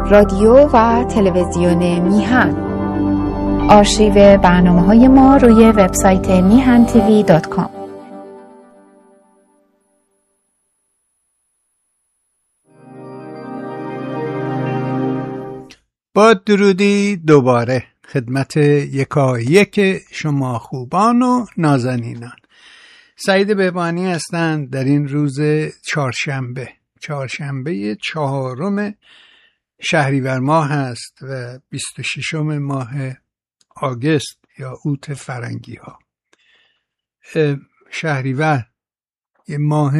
رادیو و تلویزیون میهن. آرشیو برنامه‌های ما روی وبسایت mihan.tv.com. با درودی دوباره خدمت یکایک شما خوبان و نازنینان. سعید بهبانی هستند در این روز چهارشنبه 4 شهریور ماه هست و 26 ماه آگوست یا اوت فرنگی ها. شهریور یه ماه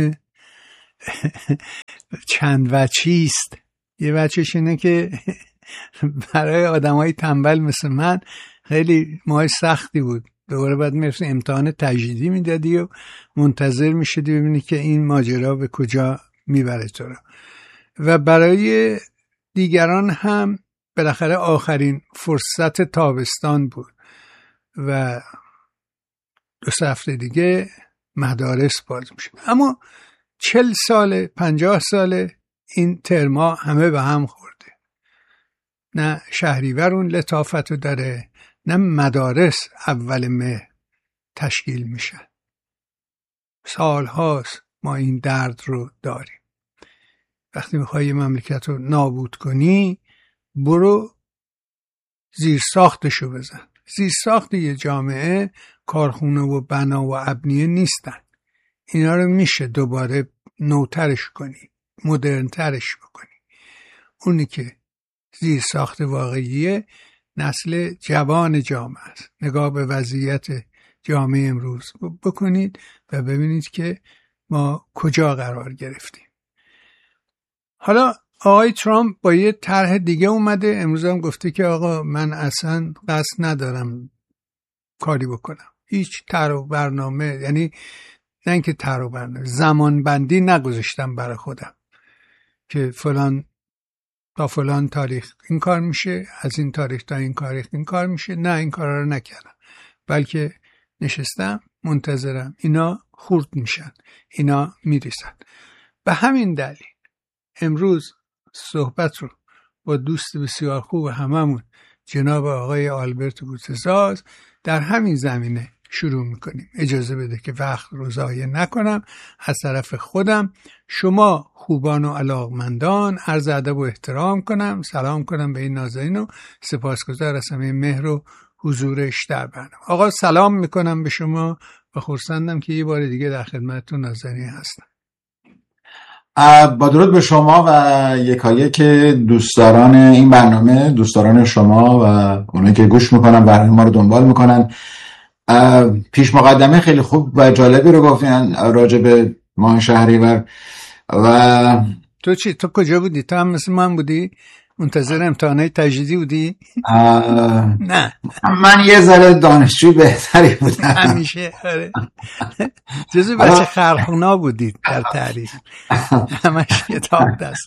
چند وجهی است. یه وجهش اینه که برای آدمای تنبل مثل من خیلی ماه سختی بود. دوباره بعد میرسی امتحان تجدیدی میدادی و منتظر میشدی ببینی که این ماجرا به کجا میبره تو رو. و برای دیگران هم بالاخره آخرین فرصت تابستان بود و 2 هفته دیگه مدارس باز میشه. اما 40 ساله 50 ساله این ترما همه به هم خورده. نه شهریور اون لطافتو داره، نه مدارس اول مه تشکیل میشه. سالهاست ما این درد رو داریم. وقتی میخوای مملکت رو نابود کنی برو زیر ساختشو بزن. زیر ساخت یه جامعه کارخونه و بنا و ابنیه نیستن. اینا رو میشه دوباره نوترش کنی، مدرنترش بکنی. اونی که زیر ساخت واقعیه نسل جوان جامعه است. نگاه به وضعیت جامعه امروز بکنید و ببینید که ما کجا قرار گرفتیم. حالا آقای ترامپ با یه طرح دیگه اومده. امروز هم گفته که آقا من اصلا قصد ندارم کاری بکنم. هیچ طرح و برنامه، یعنی نه اینکه طرح و برنامه، زمان بندی نگذاشتم برای خودم که فلان تا فلان تاریخ این کار میشه، از این تاریخ تا این تاریخ این کار میشه. نه، این کارا رو نکردم، بلکه نشستم منتظرم اینا خورد میشن، اینا میریسن. به همین دلیل امروز صحبت رو با دوست بسیار خوب هممون جناب آقای آلبرت بوتزاز در همین زمینه شروع میکنیم. اجازه بده که وقت رو ضایع نکنم. از طرف خودم شما خوبان و علاقمندان عرض ادب و احترام کنم، سلام کنم به این نازنین و سپاسگزار از همه مهر و حضورش در برنامه. آقا سلام میکنم به شما و خرسندم که یه بار دیگه در خدمتتون نازنین هستم. با درود به شما و یکایک دوستداران این برنامه، دوستداران شما و اونایی که گوش میکنن برنامه ما رو دنبال میکنن. پیش مقدمه خیلی خوب و جالبی رو گفتین راجع به ماه شهریور. و تو کجا بودی؟ تو هم مثل من بودی؟ منتظر امتحانات تجدیدی بودی؟ نه، من یه ذره دانشجوی بهتری بودم همیشه. آره، جزو بچه خرخونا بودید در تعریف، همش کتاب دست.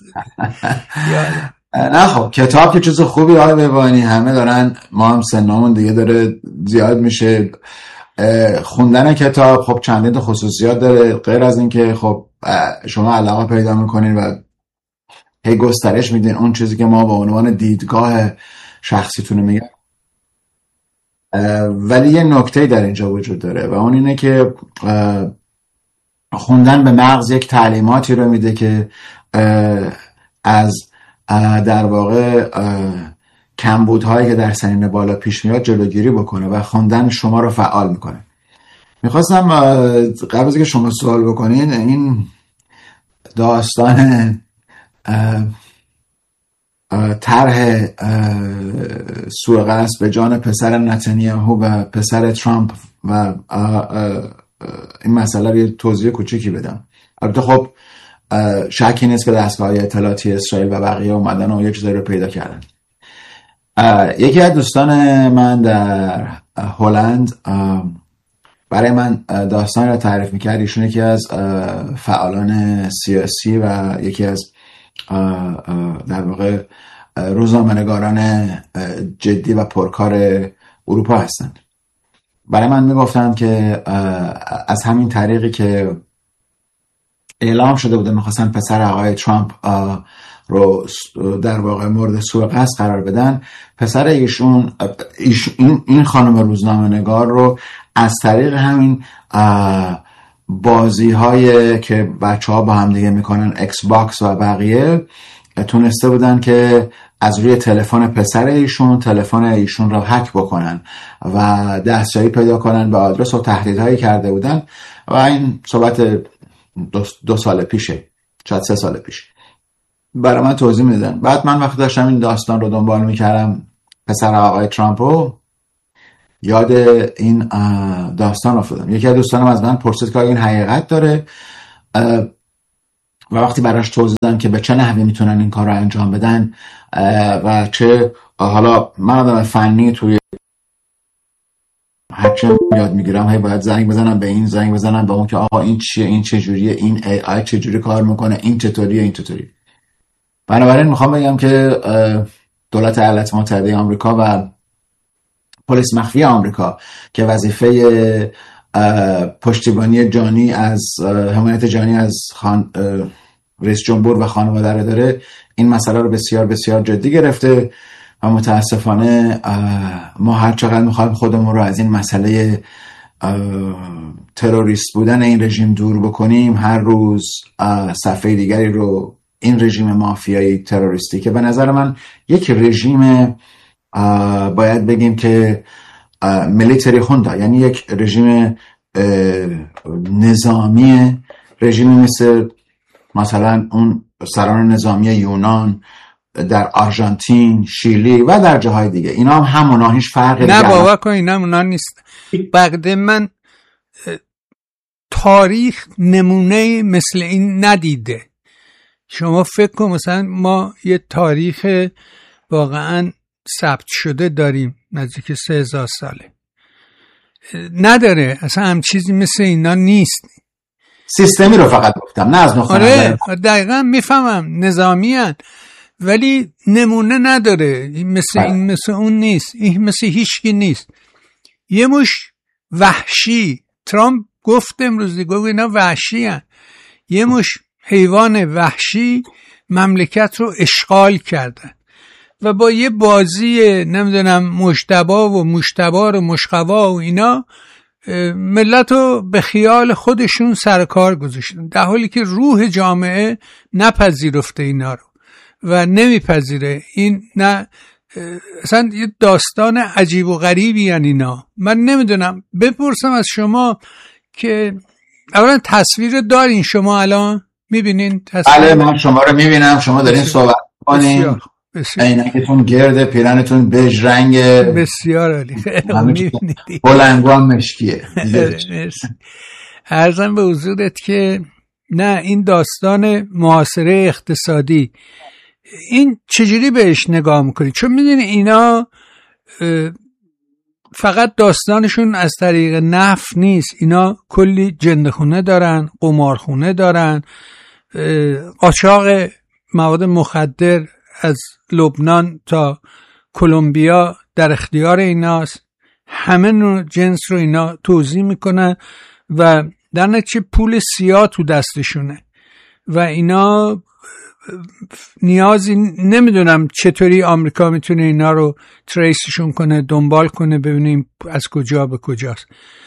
نه خب کتاب که چیز خوبی آقای بهبانی، همه دارن، ما هم سنمون دیگه داره زیاد میشه. خوندن کتاب خب چندین خصوصیات داره، غیر از این که خب شما علاقه پیدا میکنین و هی گسترش میدین اون چیزی که ما به عنوان دیدگاه شخصیتون میگن. ولی یه نکته در اینجا وجود داره و اون اینه که خوندن به مغز یک تعلیماتی رو میده که از در واقع کمبودهایی که در سنین بالا پیش میاد جلوگیری بکنه و خوندن شما رو فعال میکنه. میخواستم قبل از که شما سوال بکنین این داستان طرح سوء قصد به جان پسر نتانیاهو و پسر ترامپ و این مسئله رو یه توضیح کوچیکی بدم. البته خب شکی نیست که دستگاه اطلاعاتی اسرائیل و بقیه اومدن و یه چیزایی رو پیدا کردن. یکی از دوستان من در هلند برای من داستان رو تعریف میکرد. ایشون یکی از فعالان سیاسی و یکی از در واقع روزنامه‌نگاران جدی و پرکار اروپا هستند. برای من میگفتن که از همین طریقی که اعلام شده بوده میخواستن پسر آقای ترامپ رو در واقع مورد سوء قصد قرار بدن، پسر ایشون این خانم روزنامه‌نگار رو از طریق همین بازی های که بچه ها با هم دیگه میکنن، ایکس باکس و بقیه، تونسته بودن که از روی تلفن پسر ایشون تلفن ایشون رو هک بکنن و دستیابی پیدا کنن به آدرس و تهدیدهایی کرده بودن. و این صحبت 2 سال پیشه، شاید 3 سال پیش، برای من توضیح میدن. بعد من وقتی داشتم این داستان رو دنبال میکردم، پسر آقای ترامپ رو، یاد این داستان افتادم. یکی از دوستانم از من پرسید که این حقیقت داره، و وقتی براش توضیح دادم که به چه نحوی میتونن این کار رو انجام بدن و چه، حالا من آدم فنی توی هرچی یاد میگیرم، هی باید زنگ بزنم به این، زنگ بزنم به اون که آقا این چیه، این چه جوریه، این AI چه جوری کار میکنه، این چطوریه، این چطوری. بنابراین میخوام بگم که دولت ایالات متحده آمریکا و پلیس مخفی آمریکا که وظیفه پشتیبانی جانی از حمایت جانی از رئیس جمهور و خانواده رو داره، این مسئله رو بسیار بسیار جدی گرفته و متاسفانه ما هر چقدر میخوایم خودمون رو از این مسئله تروریست بودن این رژیم دور بکنیم، هر روز صفحه دیگری رو این رژیم مافیایی تروریستی که به نظر من یک رژیم باید بگیم که میلیتری خوندا، یعنی یک رژیم نظامی، رژیمی مثلا اون سران نظامی یونان در آرژانتین، شیلی و در جاهای دیگه، اینا هم همونا، هیچ فرقی نه باور کن اینا همونا نیست. بعد من تاریخ نمونه مثل این ندیده. شما فکر کن مثلا ما یه تاریخ واقعا ثبت شده داریم نزدیک 3000 ساله، نداره اصلا هم چیزی مثل اینا نیست. سیستمی رو فقط گفتم، نه از نقطه نظر. آره دقیقا میفهمم نظامی هن، ولی نمونه نداره. مثل این مثل اون نیست، این مثل هیچکی نیست. یه مش وحشی، ترامپ گفت امروز گفت اینا وحشی هن. یه مش حیوان وحشی مملکت رو اشغال کردن و با یه بازی نمیدونم مشتبا و مشتبار و مشقوا و اینا ملت رو به خیال خودشون سر کار گذاشتن، در حالی که روح جامعه نپذیرفته اینا رو و نمیپذیره. این نه اصلا یه داستان عجیب و غریبی هن اینا. من نمیدونم، بپرسم از شما که اولا تصویر دارین شما الان میبینین؟ بله من شما رو میبینم، شما دارین صحبت کنین، عینکتون گرده، پیرنتون بژ رنگ، بسیار عالی، بلنگوان مشکیه. عرضم به حضورت که نه این داستان محاصره اقتصادی، این چجوری بهش نگاه میکنی؟ چون میدونی اینا فقط داستانشون از طریق نفت نیست، اینا کلی جندخونه دارن، قمارخونه دارن، قاچاق مواد مخدر از لبنان تا کلمبیا در اختیار ایناست. همه نوع جنس رو اینا توزیع میکنن و در نتیجه پول سیاه تو دستشونه و اینا نیازی نمیدونم چطوری آمریکا میتونه اینا رو تریسشون کنه، دنبال کنه، ببینیم از کجا به کجاست.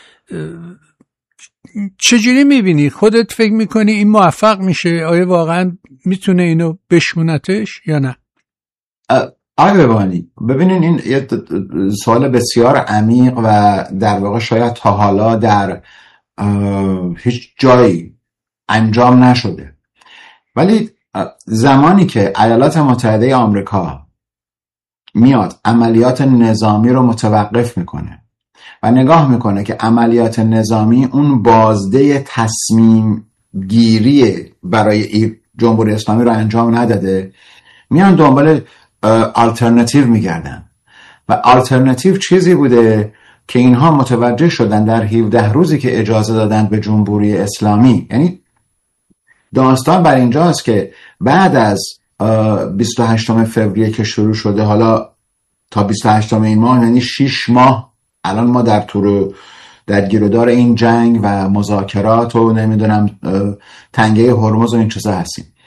چجوری میبینی؟ خودت فکر میکنی این موفق میشه؟ آیا واقعا میتونه اینو بشونتش یا نه؟ آقای ببانی ببینین، این یه سوال بسیار عمیق و در واقع شاید تا حالا در هیچ جایی انجام نشده، ولی زمانی که ایالات متحده آمریکا میاد عملیات نظامی رو متوقف میکنه و نگاه میکنه که عملیات نظامی اون بازده تصمیم گیری برای جمهوری اسلامی رو انجام نداده، میان دنبال آلترناتیو میگردن و آلترناتیو چیزی بوده که اینها متوجه شدن در 17 روزی که اجازه دادن به جمهوری اسلامی. یعنی داستان بر اینجاست که بعد از 28 فوریه که شروع شده، حالا تا 28 این ماه، یعنی 6 ماه الان ما در گیرودار این جنگ و مذاکرات و نمیدونم تنگه هرمز و این چیزا هستیم.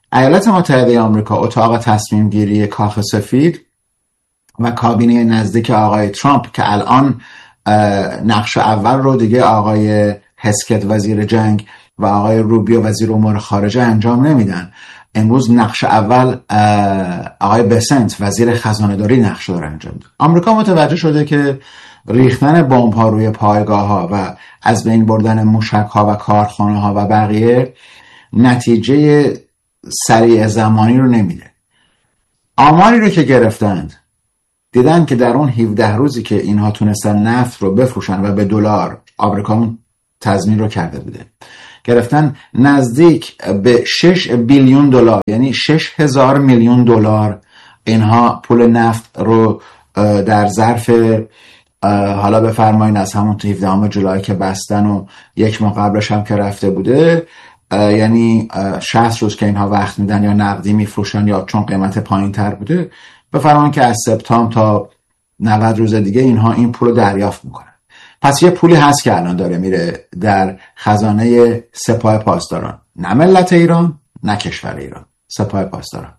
ایالات متحده آمریکا، اتاق تصمیم گیری کاخ سفید و کابینه نزدیک آقای ترامپ که الان نقش اول رو دیگه آقای هسکت وزیر جنگ و آقای روبیو وزیر امور خارجه انجام نمیدن. امروز نقش اول آقای بسنت وزیر خزانه داری نقش داره انجام میده. آمریکا متوجه شده که ریختن بمب ها روی پایگاه ها و از بین بردن موشک ها و کارخانه ها و بقیه نتیجه سریع زمانی رو نمیده. آماری رو که گرفتند دیدن که در اون 17 روزی که اینها تونستن نفت رو بفروشن و به دلار، آمریکا تضمین رو کرده بوده، گرفتن نزدیک به 6 بیلیون دلار، یعنی 6,000 میلیون دلار اینها پول نفت رو در ظرف حالا بفرمایین از همون 17 جولای که بستن و یک ماه قبلش هم که رفته بوده، یعنی 60 روز که اینها وقت میدن یا نقدی میفروشن یا چون قیمت پایین تر بوده، بفرمایین که از سپتامبر تا 90 روز دیگه اینها این پول رو دریافت میکنن. پس یه پولی هست که الان داره میره در خزانه سپاه پاسداران، نه ملت ایران نه کشور ایران، سپاه پاسداران.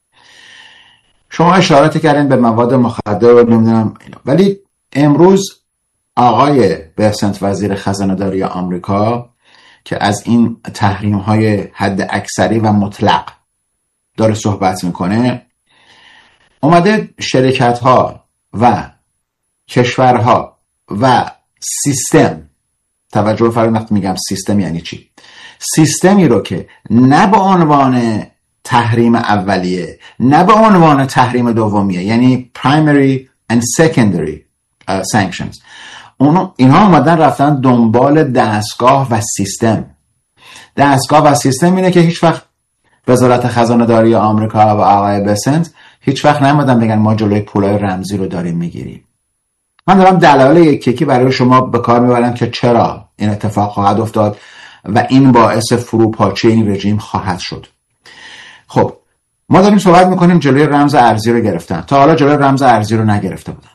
شما اشارات کردین به مواد مخدر و نمیدونم اینا، ولی امروز آقای بسنت وزیر خزانه داری آمریکا که از این تحریم های حد اکثری و مطلق داره صحبت میکنه، اومده شرکت ها و کشورها و سیستم، توجه فرمایید وقتی میگم سیستم یعنی چی؟ سیستمی رو که نه به عنوان تحریم اولیه نه به عنوان تحریم دومیه، یعنی primary and secondary sanctions، اینها اومدن رفتن دنبال دستگاه و سیستم. دستگاه و سیستم اینه که هیچ وقت وزارت خزانه داری آمریکا و آقای بسنت هیچ وقت نمیدن بگن ما جلوی پولای رمزی رو داریم میگیریم. من دارم دلایل یکی برای شما به کار میبرم که چرا این اتفاق خواهد افتاد و این باعث فروپاشی این رژیم خواهد شد. خب ما داریم صحبت میکنیم جلوی رمز ارزی رو گرفتن، تا حالا جلوی رمز ارزی رو نگرفته بودند.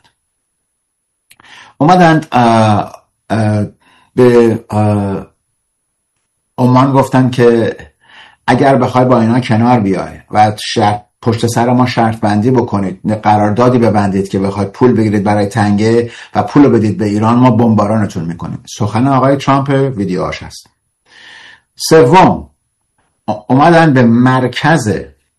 اومدند به عمان گفتن که اگر بخوای با اینا کنار بیای و پشت سر ما شرط بندی بکنید، قراردادی ببندید که بخواید پول بگیرید برای تنگه و پول بدید به ایران، ما بمبارانتون میکنیم. سخن آقای ترامپ ویدیوهاش هست. سوم، اومدن به مرکز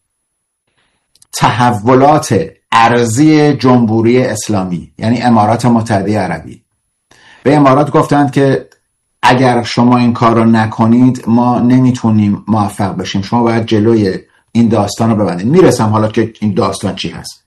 تحولات ارضی جمهوری اسلامی یعنی امارات متحده عربی، به امارات گفتند که اگر شما این کار رو نکنید ما نمیتونیم موفق بشیم، شما باید جلوی این داستان رو ببندید. میرسم حالا که این داستان چی هست.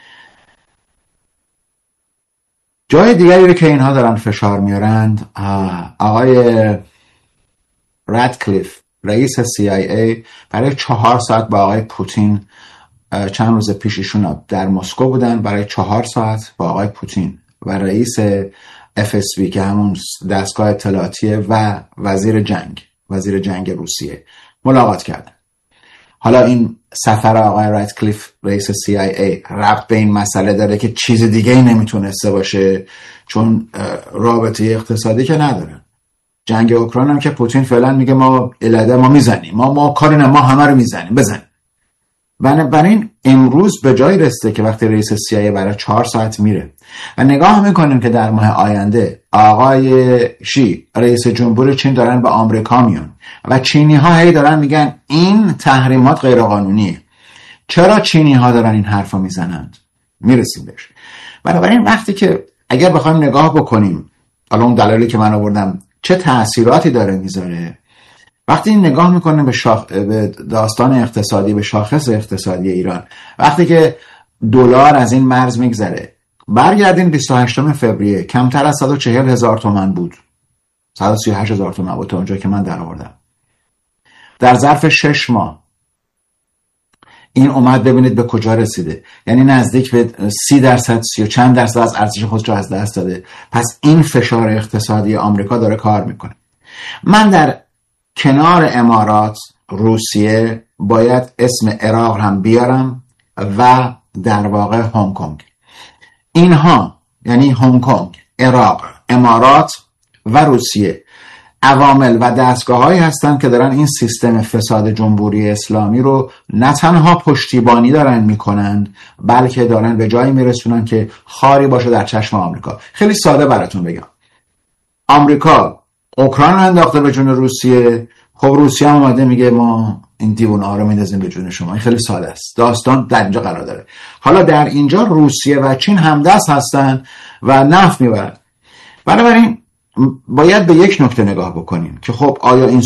جای دیگری رو که اینها دارن فشار میارند، آقای رادکلیف رئیس CIA برای 4 ساعت با آقای پوتین، چند روز پیش ایشون در مسکو بودن، برای 4 ساعت با آقای پوتین و رئیس FSB که همون دستگاه اطلاعاتیه و وزیر جنگ روسیه ملاقات کردن. حالا این سفر آقای رادکلیف رئیس CIA ربط به این مسئله داره که چیز دیگه ای نمیتونسته باشه، چون رابطه اقتصادی که ندارن. جنگ اوکراین هم که پوتین فعلا میگه ما الهده ما میزنیم، ما کاری نه، ما همه رو میزنیم، بزنیم. بنابراین امروز به جای رسیده که وقتی رئیس CIA برای 4 ساعت میره و نگاه میکنیم که در ماه آینده آقای شی رئیس جمهور چین دارن به آمریکا میان و چینی ها هی دارن میگن این تحریمات غیر قانونیه. چرا چینی ها دارن این حرفا میزنند؟ میرسیم بهش. بنابراین وقتی که اگر بخوایم نگاه بکنیم حالا اون دلایلی که من آوردم چه تأثیراتی داره میذاره، وقتی نگاه میکنیم به داستان اقتصادی، به شاخص اقتصادی ایران، وقتی که دلار از این مرز میگذره، برگردین 28 فوریه کمتر از 140,000 تومان بود، 138,000 تومان بود تا اونجا که من در آوردم. در ظرف 6 ماه این اومد، ببینید به کجا رسیده، یعنی نزدیک به 30% 30 و چند درصد از ارزش خودش رو از دست داده. پس این فشار اقتصادی آمریکا داره کار میکنه. من در کنار امارات، روسیه باید اسم عراق هم بیارم و در واقع هنگ کنگ. اینها یعنی هنگ کنگ، عراق، امارات و روسیه عوامل و دستگاه‌هایی هستن که دارن این سیستم فساد جمهوری اسلامی رو نه تنها پشتیبانی دارن میکنن، بلکه دارن به جایی میرسونن که خاری باشه در چشم آمریکا. خیلی ساده براتون بگم، آمریکا اوکراین رو انداخته به جون روسیه، خب روسیه هم اومده میگه ما این دیوونه‌ها رو میندازیم به جون شما. این خیلی ساده است، داستان در اینجا قرار داره. حالا در اینجا روسیه و چین همدست هستن و نفت میبرن. بنابراین باید به یک نکته نگاه بکنیم که خب آیا این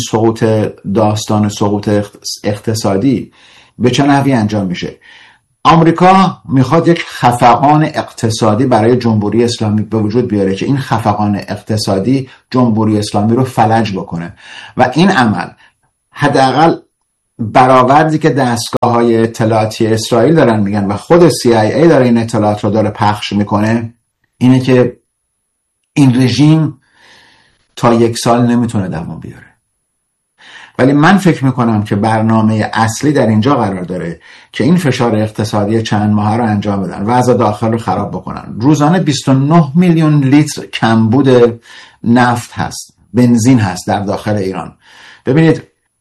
سقوط اقتصادی به چه نحوی انجام میشه؟ آمریکا میخواد یک خفقان اقتصادی برای جمهوری اسلامی به وجود بیاره که این خفقان اقتصادی جمهوری اسلامی رو فلج بکنه و این عمل حداقل برآوردی که دستگاه‌های اطلاعاتی اسرائیل دارن میگن و خود CIA داره این اطلاعات رو داره پخش میکنه اینه که این رژیم تا 1 سال نمیتونه دوام بیاره. ولی من فکر میکنم که برنامه اصلی در اینجا قرار داره که این فشار اقتصادی چند ماهه رو انجام بدن، وضع داخل رو خراب بکنن. روزانه 29 میلیون لیتر کمبود نفت هست، بنزین هست در داخل ایران. ببینید،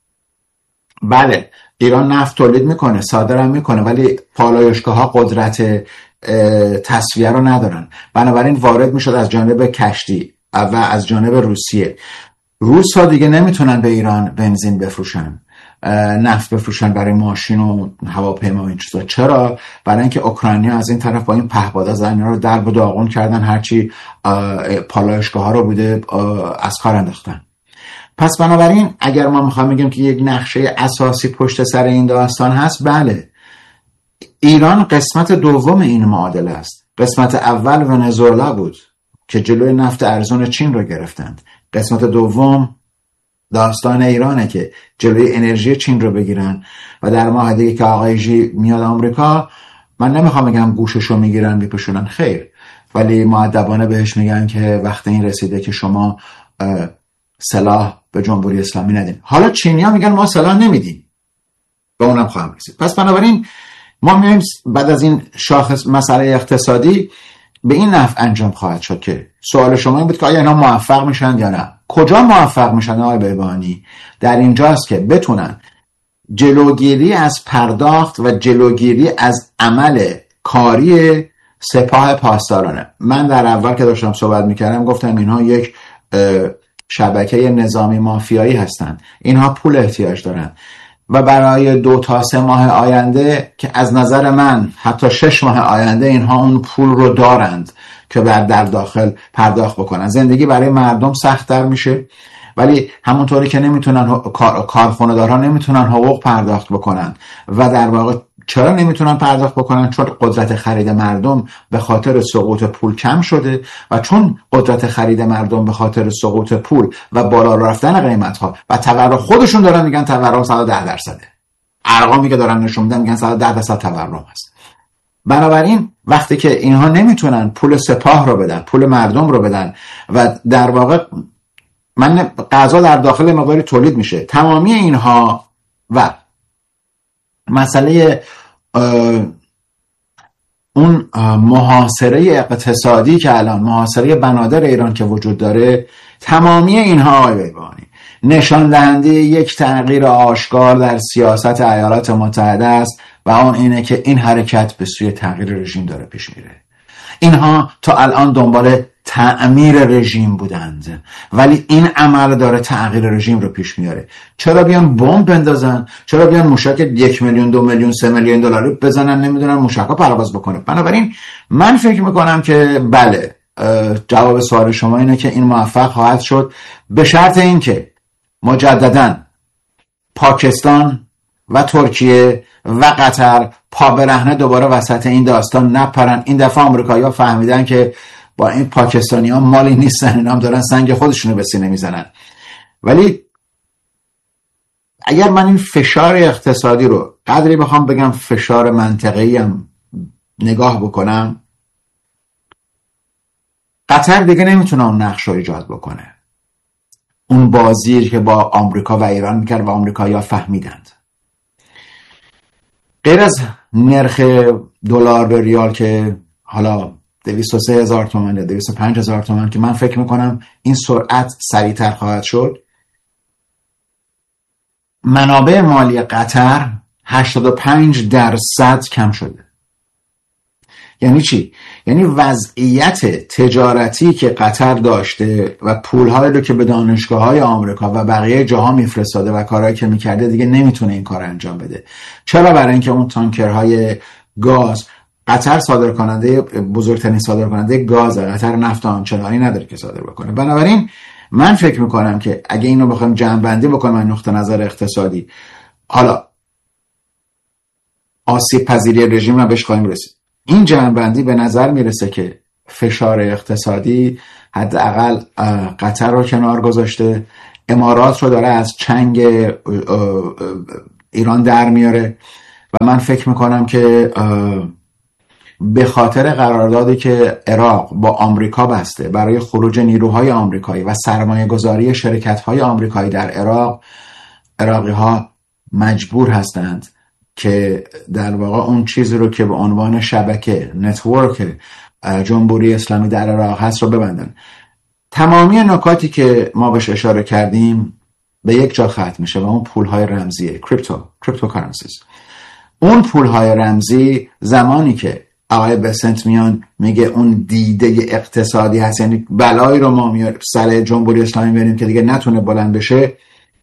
بله ایران نفت تولید میکنه، صادرم میکنه، ولی پالایشگاه ها قدرت تصفیه رو ندارن، بنابراین وارد میشد از جانب کشتی و از جانب روسیه. روس ها دیگه نمیتونن به ایران بنزین بفروشن، نفت بفروشن برای ماشین و هواپیما و این چیزا. چرا؟ برای اینکه اوکراینیا از این طرف با این پهپادا زدن رو درب و داغون کردن، هرچی پالایشگاه ها رو بوده از کار انداختن. پس بنابراین اگر ما میخوایم بگیم که یک نقشه اساسی پشت سر این داستان هست، بله ایران قسمت دوم این معادله است. قسمت اول ونزوئلا بود که جلوی نفت ارزون چین رو گرفتند. قسمت دوم داستان ایرانه که جلوی انرژی چین رو بگیرن و در ماه دیگه که آقای ژی میاد آمریکا، من نمیخوام بگم گوشش رو میگیرن میپوشونن، خیر، ولی مؤدبانه بهش میگن که وقت این رسیده که شما سلاح به جمهوری اسلامی ندین. حالا چینی‌ها میگن ما سلاح نمیدیم، به اونم خواهم رسید. پس بنابراین ما میایم بعد از این شاخص مسئله اقتصادی به این نحو انجام خواهد شد که سوال شما این بود که آیا اینا موفق میشن یا نه. کجا موفق میشن آقای بهبانی؟ در اینجاست که بتونن جلوگیری از پرداخت و جلوگیری از عمل کاری سپاه پاسدارانه. من در اول که داشتم صحبت میکردم گفتم اینها یک شبکه نظامی مافیایی هستند، اینها پول احتیاج دارن و برای 2 تا 3 ماه آینده که از نظر من حتی 6 ماه آینده اینها اون پول رو دارند که در داخل پرداخت بکنن. زندگی برای مردم سخت‌تر میشه، ولی همونطوری که نمیتونن کارخانه‌دارها نمیتونن حقوق پرداخت بکنن و در واقع چرا نمیتونن پرداخت بکنن؟ چون قدرت خرید مردم به خاطر سقوط پول کم شده و چون قدرت خرید مردم به خاطر سقوط پول و بالا رفتن قیمت‌ها و تورم، خودشون دارن میگن تورم 110%. ارقامی که دارن نشون میدن میگن 110% تورم هست. بنابراین وقتی که اینها نمیتونن پول سپاه رو بدن، پول مردم رو بدن و در واقع غذا در داخل مقداری تولید میشه، تمامی اینها و مسئله اون محاصره اقتصادی که الان محاصره بنادر ایران که وجود داره، تمامی اینها آقای بهبانی نشان دهنده یک تغییر آشکار در سیاست ایالات متحده است و آن اینه که این حرکت به سوی تغییر رژیم داره پیش میره. اینها تا الان دنبال تعمیر رژیم بودند، ولی این عمل داره تغییر رژیم رو پیش میاره. چرا بیان بمب بندازن؟ چرا بیان موشک 1 میلیون 2 میلیون 3 میلیون دلاری بزنن، نمیدونن موشک‌ها پرواز بکنه؟ بنابراین من فکر میکنم که بله، جواب سوال شما اینه که این موفق خواهد شد، به شرط اینکه مجدداً پاکستان و ترکیه و قطر پا برهنه دوباره وسط این داستان نپرن. این دفعه آمریکایی‌ها فهمیدن که با این پاکستانی‌ها مالی نیستن، اینا هم دارن سنگ خودشونو به سینه میزنن. ولی اگر من این فشار اقتصادی رو قدری بخوام بگم فشار منطقه‌ای هم نگاه بکنم، قطر دیگه نمیتونه اون نقش رو ایجاد بکنه، اون بازی که با آمریکا و ایران میکرد و آمریکایی‌ها فهمیدند. غیر از نرخ دلار به ریال که حالا 203,000 تومان یا 205,000 تومان که من فکر میکنم این سرعت سریعتر خواهد شد، منابع مالی قطر 85% کم شده. یعنی چی؟ یعنی وضعیت تجارتی که قطر داشته و پول‌هایی رو که به دانشگاه‌های آمریکا و بقیه جاها میفرستاده و کارهایی که میکرده دیگه نمیتونه این کار انجام بده. چرا؟ برای اینکه اون تانکرهای گاز، قطر بزرگترین صادرکننده گاز، قطر نفت آنچنانی نداره که صادر بکنه. بنابراین من فکر میکنم که اگه اینو بخوایم جمع‌بندی بکنیم از نقطه نظر اقتصادی، حالا آسیب پذیری رژیم رو بهش خواهیم رسید. این جمع‌بندی به نظر میرسه که فشار اقتصادی حداقل قطر رو کنار گذاشته، امارات رو داره از چنگ ایران در میاره و من فکر میکنم که به خاطر قراردادی که عراق با آمریکا بسته برای خروج نیروهای آمریکایی و سرمایه گذاری شرکت‌های آمریکایی در عراق، عراقی‌ها مجبور هستند که در واقع اون چیزی رو که به عنوان شبکه نتورک جمهوری اسلامی در عراق هست رو ببندن. تمامی نکاتی که ما بهش اشاره کردیم به یک جا ختم میشه و اون پول‌های رمزیه، کریپتوکارنسیز. اون پول‌های رمزی زمانی که آقای بسنت میان میگه اون دیده اقتصادی هست، یعنی بلایی رو ما سر جمهوری اسلامی میاریم که دیگه نتونه بلند بشه،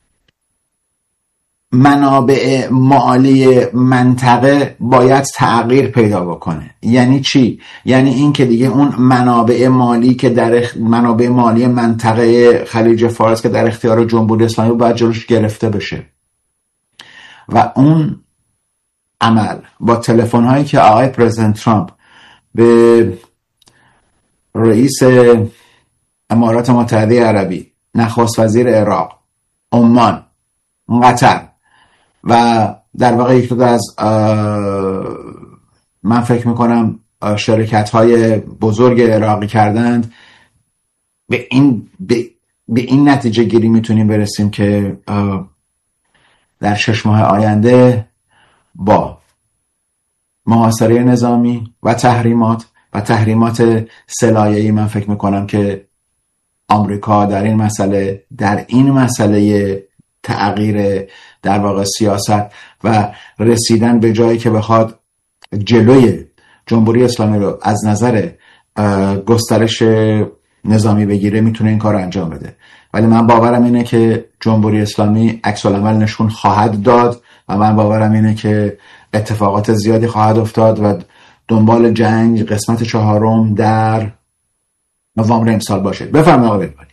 منابع مالی منطقه باید تغییر پیدا بکنه. یعنی چی؟ یعنی این که دیگه اون منابع مالی که منابع مالی منطقه خلیج فارس که در اختیار جمهوری اسلامی باید جلوش گرفته بشه و اون عمل با تلفن هایی که آقای پرزیدنت ترامپ به رئیس امارات متحده عربی، نخست وزیر عراق، عمان، قطر و در واقع یک دو از من فکر میکنم شرکت های بزرگ عراقی کردند، به این نتیجه گیری میتونیم برسیم که در 6 ماه آینده با محاصره نظامی و تحریمات سلایه‌ای من فکر میکنم که آمریکا در این مسئله تغییر در واقع سیاست و رسیدن به جایی که بخواد جلوی جمهوری اسلامی رو از نظر گسترش نظامی بگیره میتونه این کار رو انجام بده. ولی من باورم اینه که جمهوری اسلامی عکس العمل نشون خواهد داد و من باورم اینه که اتفاقات زیادی خواهد افتاد و دنبال جنگ قسمت 4 در نوامبر امسال باشه. بفرمایید آقای بهبانی.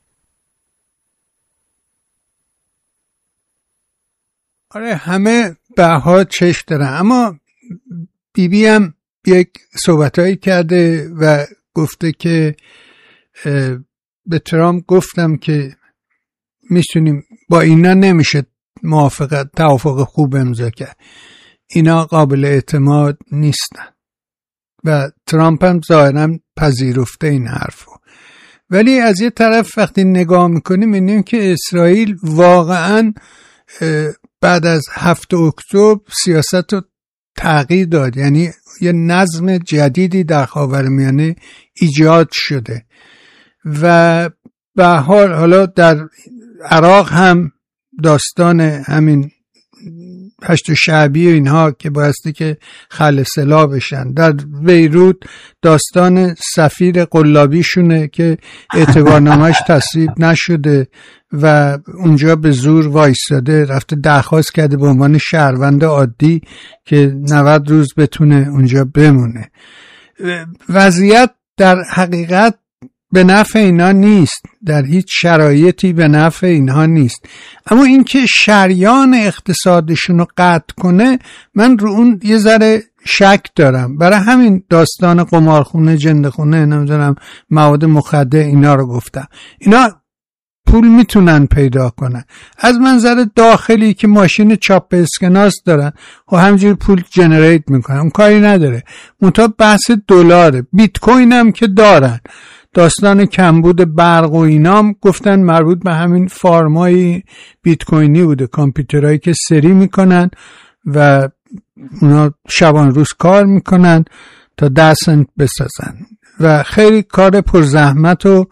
آره، همه بها چشم دارن، اما بیبی هم یک صحبتایی کرده و گفته که به ترامپ گفتم که میتونیم با اینا نمیشه توافق خوب امضا کرد، اینا قابل اعتماد نیستن و ترامپ هم ظاهرا پذیرفته این حرفو. ولی از یه طرف وقتی نگاه میکنیم میبینیم که اسرائیل واقعا بعد از 7 اکتبر سیاست رو تغییر داد، یعنی یه نظم جدیدی در خاورمیانه ایجاد شده و به حالا در عراق هم داستان همین 8 شعبی و اینها که بایستی که خل سلاح بشن، در بیروت داستان سفیر قلابیشونه که اعتبارنامه‌اش تصویب نشده و اونجا به زور وایستاده، رفته درخواست کرده به عنوان شهروند عادی که 90 روز بتونه اونجا بمونه. وضعیت در حقیقت به نفع اینا نیست، در هیچ شرایطی به نفع اینها نیست، اما اینکه شریان اقتصادشون رو قطع کنه من رو اون یه ذره شک دارم. برای همین داستان قمارخونه، جندخونه، نمیدونم مواد مخدر اینا رو گفتم. اینا پول میتونن پیدا کنن از منظر داخلی که ماشین چاپ اسکناس دارن و همینجوری پول جنریت میکنن، اون کاری نداره. منتها بحث دلاره. بیت کوین هم که دارن، داستان کمبود برق و اینام گفتن مربوط به همین فارمای بیت کوینی بوده، کامپیوترهایی که سری میکنن و اونا شبان روز کار میکنن تا 10 سنت بسازن و خیلی کار پرزحمت و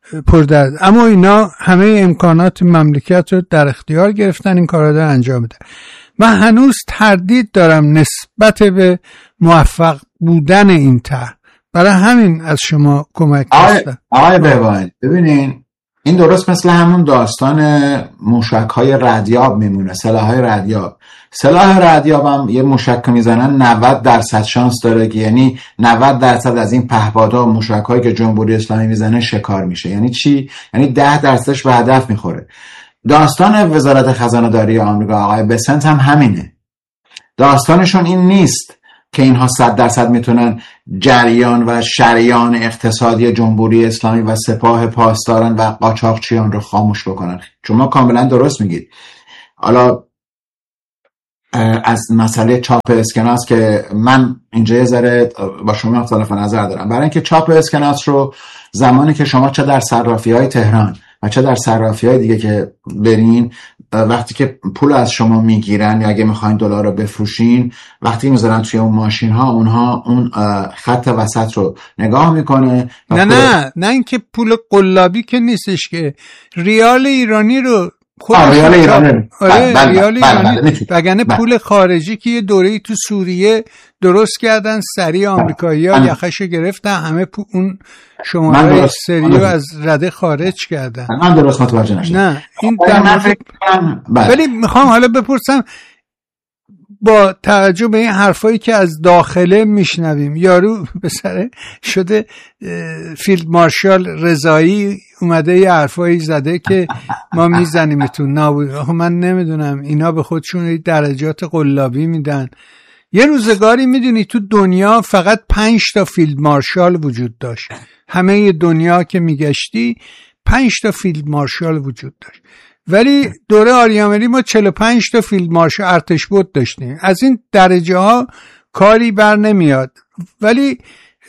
پردرد، اما اینا همه امکانات مملکت رو در اختیار گرفتن، این کارا رو انجام میدن. من هنوز تردید دارم نسبت به موفق بودن این طرح، برای همین از شما کمک خواستم. آقای بهبانی ببینین، این درست مثل همون داستان موشک‌های ردیاب میمونه، سلاح‌های ردیاب. سلاح ردیاب هم یه موشک که میزنن 90% شانس داره که یعنی 90% از این پهپادها و موشک‌هایی که جمهوری اسلامی میزنه شکار میشه. یعنی چی؟ یعنی 10%ش به هدف میخوره. داستان وزارت خزانه داری آمریکا آقای بسنت هم همینه. داستانشون این نیست که اینها 100% میتونن جریان و شریان اقتصادی جمهوری اسلامی و سپاه پاسداران و قاچاقچیان رو خاموش بکنن. شما کاملا درست میگید. حالا از مسئله چاپ اسکناس که من اینجا یه ذره با شما اختلاف نظر دارم، برای اینکه چاپ اسکناس رو زمانی که شما چه در صرافی‌های تهران و چه در صرافی‌های دیگه که برین، وقتی که پول از شما میگیرن یا اگه میخواین دلار رو بفروشین، وقتی میذارن توی اون ماشین ها، اونها اون خط وسط رو نگاه میکنه. نه اینکه پول قلابی که نیستش، که ریال ایرانی رو ریال ایرانی. ریال ایرانی. وگرنه پول خارجی که یه دوره‌ای تو سوریه درست کردن، سریع آمریکایی‌ها یخشو گرفتن، همه اون شماره سریو از رده خارج کردن. من درست متوجه نشدم. نه این ولی میخوام حالا بپرسم، با توجه به این حرفایی که از داخله میشنویم، یارو به سر شده فیلد مارشال رضایی اومده یه حرفایی زده که ما میزنیمتون نابود. من نمیدونم، اینا به خودشون درجات قلابی میدن. یه روزگاری میدونی تو دنیا فقط 5 تا فیلد مارشال وجود داشت، همه دنیا که میگشتی 5 تا فیلد مارشال وجود داشت، ولی دوره آریامری ما 45 تا فیلد مارشال ارتشبد داشتیم. از این درجه ها کاری بر نمیاد، ولی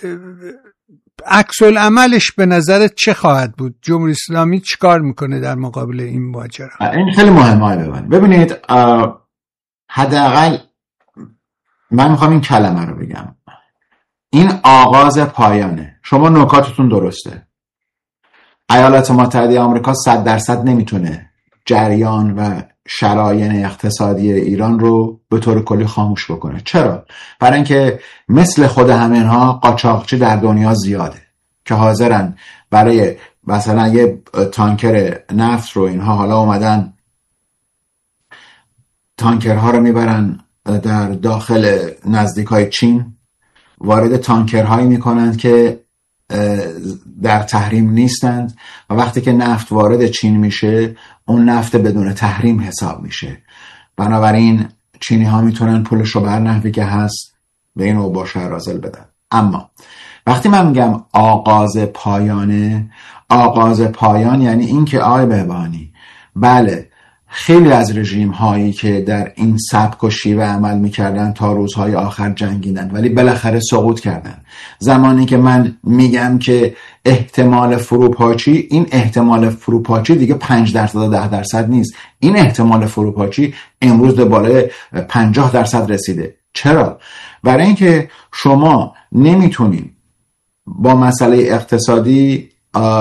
عکس العملش به نظرت چه خواهد بود؟ جمهوری اسلامی چیکار میکنه در مقابل این ماجرا؟ این خیلی مهمه. ببینید، حداقل من میخوام این کلمه رو بگم، این آغاز پایانه. شما نکاتتون درسته. ایالات متحده آمریکا 100% نمیتونه جریان و شراین اقتصادی ایران رو به طور کلی خاموش بکنه. چرا؟ برای اینکه مثل خود همینها قاچاقچی در دنیا زیاده که حاضرن برای مثلا یه تانکر نفت رو، اینها حالا اومدن تانکرها رو میبرن در داخل نزدیکای چین، وارد تانکرهایی میکنند که در تحریم نیستند و وقتی که نفت وارد چین میشه، اون نفت بدون تحریم حساب میشه. بنابراین چینی ها میتونن پولش رو بر نحوی که هست به این اوباش رازل بدن. اما وقتی من میگم آغاز پایان یعنی این که آقای بهبانی، بله خیلی از رژیم هایی که در این سبک و شیوه عمل میکردن تا روزهای آخر جنگیدن، ولی بالاخره سقوط کردن. زمانی که من میگم که احتمال فروپاشی، این احتمال فروپاشی دیگه 5% و 10% نیست. این احتمال فروپاشی امروز به بالای 50% رسیده. چرا؟ برای اینکه شما نمیتونید با مسئله اقتصادی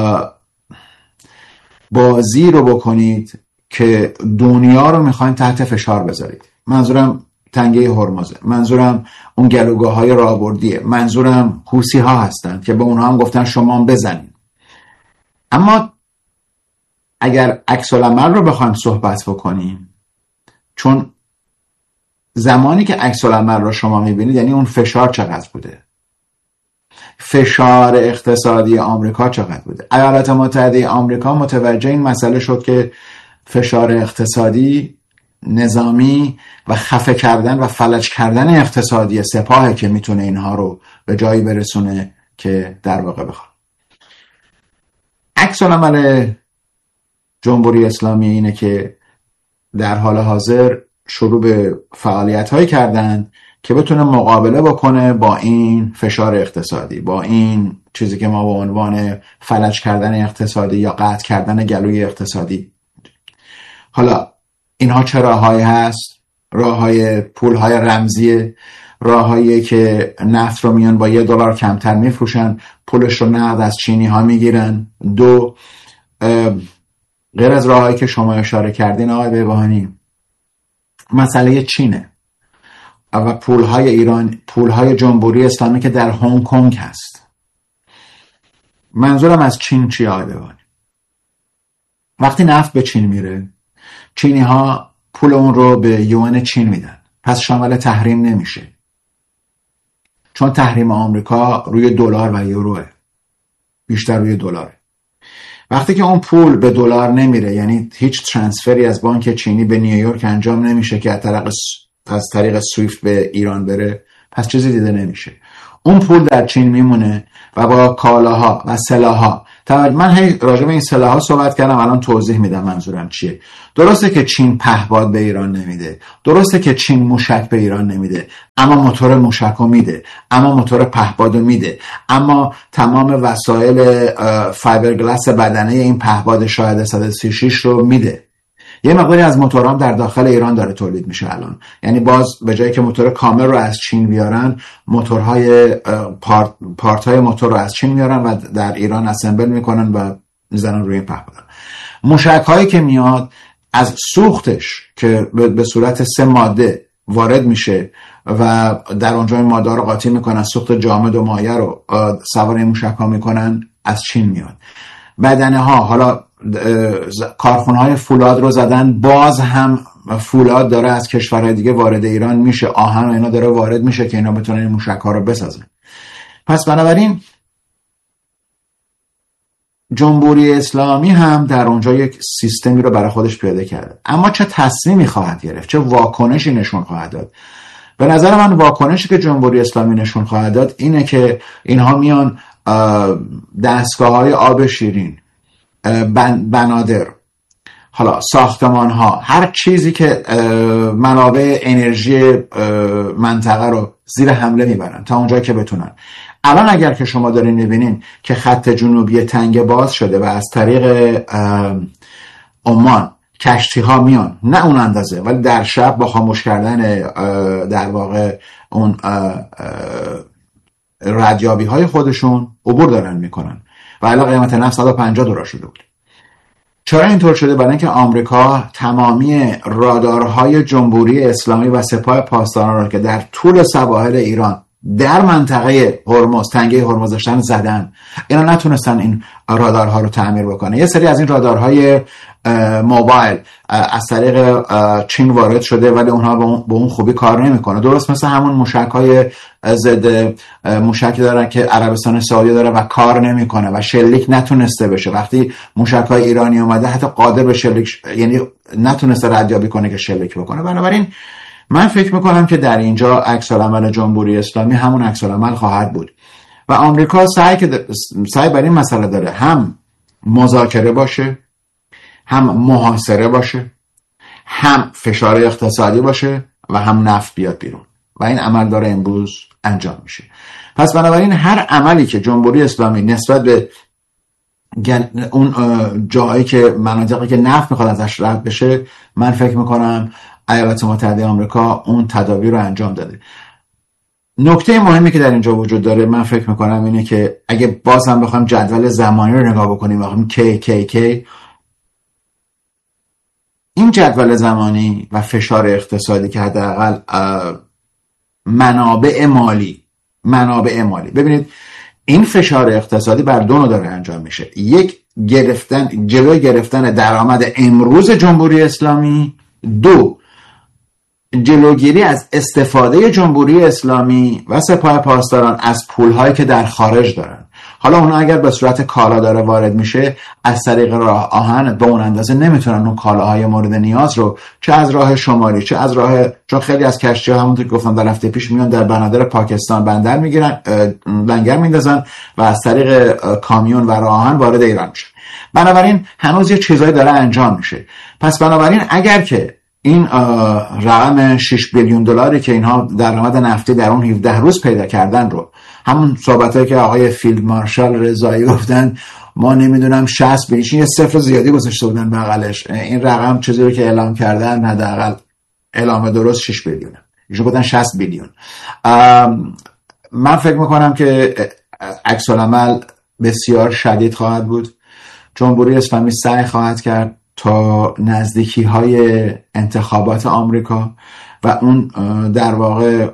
بازی رو بکنید که دنیا رو میخواین تحت فشار بذارید. منظورم تنگه هرمزه، منظورم اون گلوگاه‌های راهبردیه، منظورم حوثی ها هستند که به اونها هم گفتن شما هم بزنید. اما اگر عکس العمل رو بخوایم صحبت بکنیم، چون زمانی که عکس العمل رو شما میبینید یعنی اون فشار چقدر بوده، فشار اقتصادی آمریکا چقدر بوده. ایالات متحده آمریکا متوجه این مسئله شد که فشار اقتصادی، نظامی و خفه کردن و فلج کردن اقتصادی سپاهه که میتونه اینها رو به جایی برسونه که در واقع بخواد. عکس العمل جمهوری اسلامی اینه که در حال حاضر شروع به فعالیت هایی کردن که بتونه مقابله بکنه با این فشار اقتصادی، با این چیزی که ما به عنوان فلج کردن اقتصادی یا قطع کردن گلوی اقتصادی. حالا اینها چه راههایی هست؟ راههای پولهای رمزیه، راههایی که نفت رو میان با $1 کمتر میفروشن، پولش رو نقد از چینی ها میگیرن. 2 غیر از راههایی که شما اشاره کردین آقای بیبانی، مسئله چینه و پولهای ایران، پولهای جمهوری اسلامی که در هنگ کنگ هست. منظورم از چین چیه آقای بیبانی؟ وقتی نفت به چین میره، چینی ها پول اون رو به یوان چین میدن، پس شامل تحریم نمیشه، چون تحریم آمریکا روی دلار و یوروه، بیشتر روی دلاره. وقتی که اون پول به دلار نمیره، یعنی هیچ ترانسفری از بانک چینی به نیویورک انجام نمیشه که از طریق سویفت به ایران بره، پس چیزی دیده نمیشه. اون پول در چین میمونه و با کالاها و سلاح‌ها. من راجع به این سلاح‌ها صحبت کردم، الان توضیح میدم منظورم چیه. درسته که چین پهپاد به ایران نمیده، درسته که چین موشک به ایران نمیده، اما موتور موشکو میده، اما موتور پهپادو میده، اما تمام وسایل فایبرگلاس بدنه این پهپاد شاهد 136 رو میده. یه مقداری از موتورها در داخل ایران داره تولید میشه الان، یعنی باز به جایی که موتور کامل رو از چین بیارن، موتورهای پارت های موتور رو از چین میارن و در ایران اسمبل میکنن و میزنن روی پهپاد. موشک هایی که میاد از سوختش که به صورت 3 ماده وارد میشه و در اونجا این ماده رو قاطی میکنن، سوخت جامد و مایع رو سوار این موشک ها میکنن، از چین میاد. بدنه ها، حالا کارخونه های فولاد رو زدن، باز هم فولاد داره از کشورهای دیگه وارد ایران میشه، آهن و اینا داره وارد میشه که اینا بتونن این موشک ها رو بسازن. پس بنابراین جمهوری اسلامی هم در اونجا یک سیستمی رو برای خودش پیاده کرده، اما چه تصمیمی خواهد گرفت، چه واکنشی نشون خواهد داد؟ به نظر من واکنشی که جمهوری اسلامی نشون خواهد داد اینه که اینها میان دستگاه‌های آب شیرین، بنادر، حالا ساختمان ها، هر چیزی که منابع انرژی منطقه رو زیر حمله میبرن تا اونجا که بتونن. الان اگر که شما دارین میبینین که خط جنوبی تنگه باز شده و از طریق عمان کشتی ها میان، نه اون اندازه ولی در شب با خاموش کردن در واقع اون ردیابی های خودشون عبور دارن میکنن و الان قیمت نفت $150 شده بود. چرا اینطور شده؟ برای اینکه آمریکا تمامی رادارهای جمهوری اسلامی و سپاه پاسداران را که در طول سواحل ایران در منطقه هرمز، تنگه هرمز داشتن زدن، اینا نتونستن این رادارها رو تعمیر بکنه. یه سری از این رادارهای موبایل از طریق چین وارد شده ولی اونها به اون خوبی کار نمیکنه، درست مثل همون موشک‌های ضد موشکی دارن که عربستان سعودی داره و کار نمیکنه و شلیک نتونسته بشه. وقتی موشک‌های ایرانی اومده حتی قادر به شلیک، یعنی نتونسته ردیابی کنه که شلیک بکنه. بنابراین من فکر میکنم که در اینجا عکس‌العمل جمهوری اسلامی همون عکس‌العمل خواهد بود و آمریکا سعی بر این مسئله داره هم مذاکره باشه، هم محاصره باشه، هم فشار اقتصادی باشه و هم نفت بیاد بیرون و این عمل داره امروز انجام میشه. پس بنابراین هر عملی که جمهوری اسلامی نسبت به اون جایی که مناطقی که نفت میخواد ازش رد بشه، من فکر میکنم ایالات متحده آمریکا اون تدابیر رو انجام داده. نکته مهمی که در اینجا وجود داره من فکر میکنم اینه که اگه باز هم بخوایم جدول زمانی رو نگاه بکنیم، بخوایم کی این جدول زمانی و فشار اقتصادی که حداقل منابع مالی، ببینید این فشار اقتصادی بر دو نوع داره انجام میشه. یک، جلوی گرفتن درآمد امروز جمهوری اسلامی. 2، جلوگیری از استفاده جمهوری اسلامی و سپاه پاسداران از پولهایی که در خارج دارن. حالا اونا اگر به صورت کالا داره وارد میشه، از طریق راه آهن به اون اندازه نمیتونن اون کالاهای مورد نیاز رو چه از راه شمالی چه از راه، چون خیلی از کشتی‌ها همونطور که گفتم در هفته پیش میان در بنادر پاکستان بندر میگیرن، لنگر میندازن و از طریق کامیون و راه آهن وارد ایران میشه. بنابراین هنوز یه چیزایی داره انجام میشه. پس بنابراین اگر که این رقم $6 بیلیون که اینها درآمد نفتی در اون 17 روز پیدا کردن رو، همون صحبتایی که آقای فیلد مارشال رضایی گفتن، ما نمیدونم 60 بیلیون، یه صفر زیادی گذاشته بودن بغلش، این رقم چیزی رو که اعلام کردن حداقل اعلام درست $6 بیلیونه. ایشون گفتن 60 بیلیون. من فکر میکنم که عکس العمل بسیار شدید خواهد بود. جمهوری اسلامی سعی خواهد کرد تا نزدیکی های انتخابات آمریکا و اون در واقع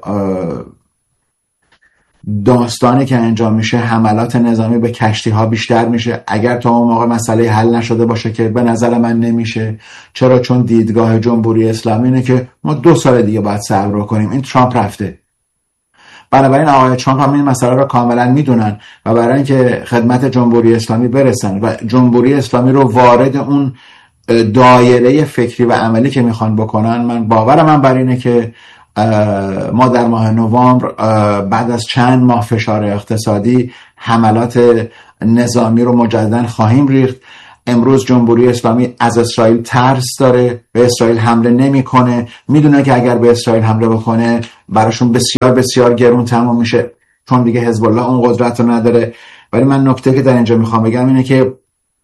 داستانی که انجام میشه، حملات نظامی به کشتی ها بیشتر میشه. اگر تا اون موقع مسئله حل نشده باشه که به نظر من نمیشه، چرا؟ چون دیدگاه جمهوری اسلامی اینه که ما 2 سال دیگه باید صبر کنیم، این ترامپ رفته. بنابراین آقای ترامپ هم این مسئله رو کاملا میدونن و برای اینکه خدمت جمهوری اسلامی برسن و جمهوری اسلامی رو وارد اون دایره فکری و عملی که میخوان بکنن، من باورم بر اینه که ما در ماه نوامبر بعد از چند ماه فشار اقتصادی حملات نظامی رو مجددا خواهیم ریخت. امروز جمهوری اسلامی از اسرائیل ترس داره، به اسرائیل حمله نمیکنه، میدونه که اگر به اسرائیل حمله بکنه براشون بسیار بسیار گرون تمام میشه، چون دیگه حزب الله اون قدرت رو نداره. ولی من نکته که در اینجا میخوام بگم اینه که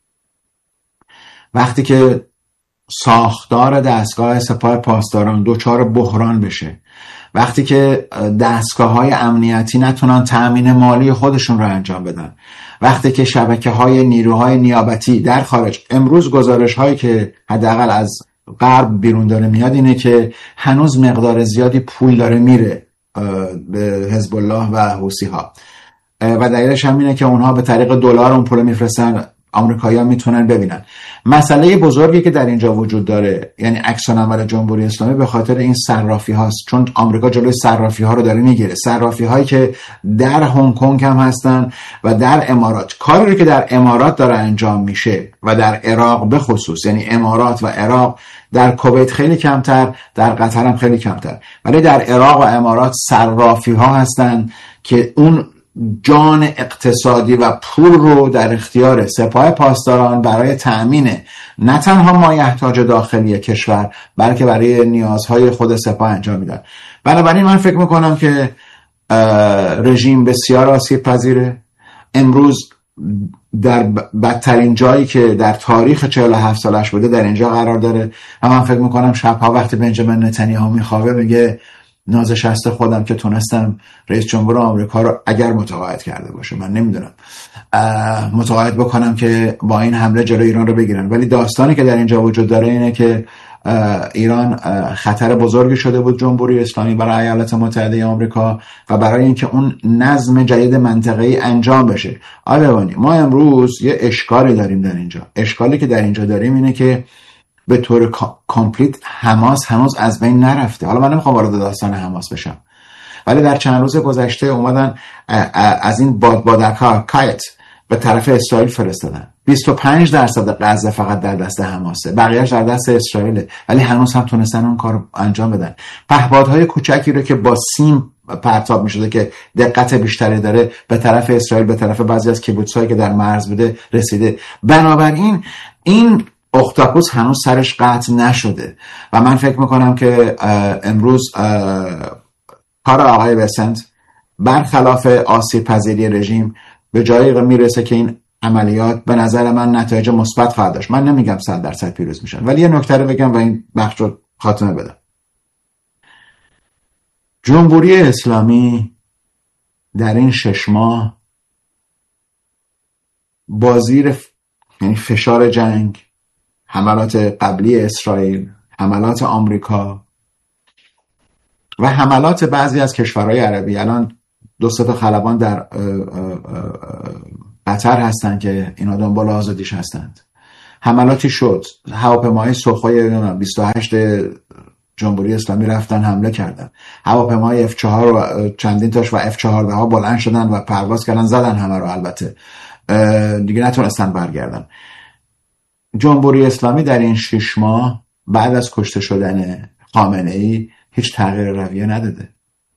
وقتی که ساختار دستگاه سپاه پاسداران دچار بحران بشه، وقتی که دستگاه‌های امنیتی نتونن تأمین مالی خودشون رو انجام بدن، وقتی که شبکه‌های نیروهای نیابتی در خارج، امروز گزارش‌هایی که حداقل از غرب بیرون داره میاد اینه که هنوز مقدار زیادی پول داره میره به حزب الله و حوثی‌ها و دلیلش هم اینه که اونها به طریق دلار اون پول میفرستن، آمریکایی‌ها میتونن ببینن. مسئله بزرگی که در اینجا وجود داره، یعنی عکس العمل جمهوری اسلامی، به خاطر این صرافی هاست، چون آمریکا جلوی صرافی ها رو داره میگیره. صرافی هایی که در هنگ کنگ هم هستن و در امارات. کاری که در امارات داره انجام میشه و در عراق به خصوص، یعنی امارات و عراق، در کویت خیلی کمتر، در قطر هم خیلی کمتر، ولی در عراق و امارات صرافی ها هستن که اون جان اقتصادی و پول رو در اختیار سپاه پاسداران برای تأمین نه تنها مایحتاج داخلی کشور بلکه برای نیازهای خود سپاه انجام میدن. بنابراین من فکر میکنم که رژیم بسیار آسیب پذیره. امروز در بدترین جایی که در تاریخ 47 سالش بوده در اینجا قرار داره و من فکر میکنم شبها وقتی بنجامین نتانیاهو میخوابه میگه ناز شست خودم که تونستم رئیس جمهور آمریکا رو، اگر متقاعد کرده باشه، من نمیدونم، متقاعد بکنم که با این حمله جلوی ایران رو بگیرن. ولی داستانی که در اینجا وجود داره اینه که ایران خطر بزرگی شده بود جمهوری اسلامی برای ایالات متحده آمریکا و برای اینکه اون نظم جدید منطقه‌ای انجام بشه. آلوانی ما امروز یه اشکالی داریم در اینجا. اشکالی که در اینجا داریم اینه که به طور کامپلیت حماس هنوز از بین نرفته. حالا من نمیخوام وارد داستان حماس بشم، ولی در چند روز گذشته اومدن از این بادبادک‌ها کایت به طرف اسرائیل فرستادن. 25% غزه فقط در دست حماسه، بقیه‌اش در دست اسرائیل، ولی هنوز هم تونستن اون کار انجام بدن. پهپادهای کوچکی رو که با سیم پرتاب می‌شده که دقت بیشتری داره به طرف اسرائیل، به طرف بعضی از کیبوتس‌هایی که در مرز بوده رسیده. بنابراین این اختاپوس هنوز سرش قطع نشده و من فکر میکنم که امروز کار آقای بسنت برخلاف آسیب پذیری رژیم به جایی میرسه که این عملیات به نظر من نتایج مثبت خواهد داشت. من نمیگم 100% پیروز میشن، ولی یه نکته رو بگم و این بخش رو خاتمه بدم. جمهوری اسلامی در این 6 ماه با زیر یعنی فشار جنگ، حملات قبلی اسرائیل، حملات آمریکا و حملات بعضی از کشورهای عربی، الان 2 تا خلبان در قطر هستن که اینا دنبال آزادیش هستند. حملاتی شد، هواپیماهای سوخوی 28 جمهوری اسلامی رفتن حمله کردن، هواپیماهای F4 و چندین تاش و F14 ها بلند شدن و پرواز کردن، زدن همه رو، البته دیگه نتونستن برگردن. جمهوری اسلامی در این 6 ماه بعد از کشته شدن خامنه‌ای هیچ تغییر رویه نداده.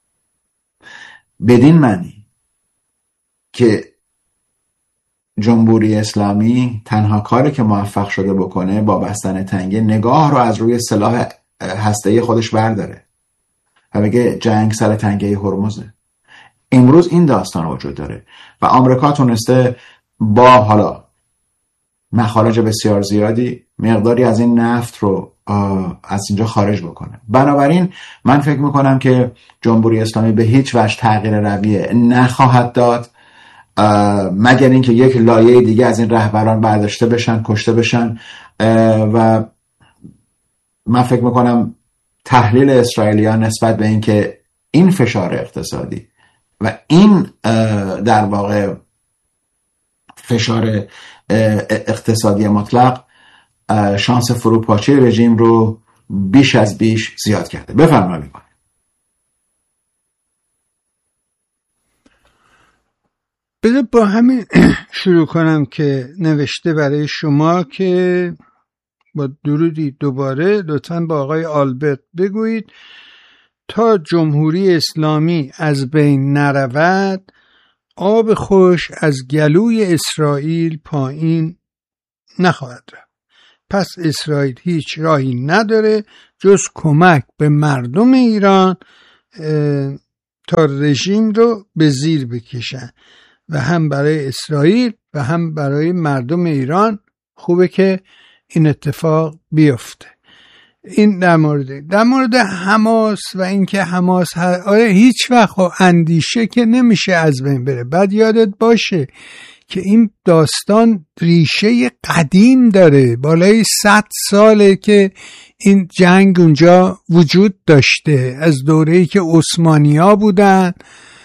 بدین معنی که جمهوری اسلامی تنها کاری که موفق شده بکنه با بستن تنگه، نگاه رو از روی سلاح هسته‌ای خودش برداره و بگه جنگ سر تنگه هرمزه. امروز این داستان وجود داره و آمریکا تونسته با حالا مخارج بسیار زیادی، مقداری از این نفت رو از اینجا خارج بکنه. بنابراین من فکر میکنم که جمهوری اسلامی به هیچ وجه تغییر رویه نخواهد داد مگر اینکه یک لایه دیگه از این رهبران برداشته بشن، کشته بشن. و من فکر میکنم تحلیل اسرائیلیان نسبت به اینکه این فشار اقتصادی و این در واقع فشار اقتصادی مطلق شانس فروپاشی رژیم رو بیش از بیش زیاد کرده. بفرمایید. بذار با همین شروع کنم که نوشته برای شما که با درودی دوباره لطفاً با آقای آلبرت بگویید تا جمهوری اسلامی از بین نرود آب خوش از گلوی اسرائیل پایین نخواهد رفت. پس اسرائیل هیچ راهی نداره جز کمک به مردم ایران تا رژیم رو به زیر بکشن و هم برای اسرائیل و هم برای مردم ایران خوبه که این اتفاق بیفته. این در مورد حماس و اینکه حماس هیچ وقت اندیشه که نمیشه از بین بره. بعد یادت باشه که این داستان ریشه قدیم داره، بالای 100 ساله که این جنگ اونجا وجود داشته. از دوره‌ای که عثمانی‌ها بودن